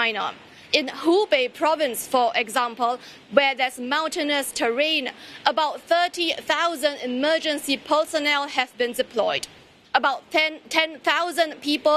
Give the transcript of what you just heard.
China. In Hubei province, for example, where there's mountainous terrain, about 30,000 emergency personnel have been deployed. About 10,000 people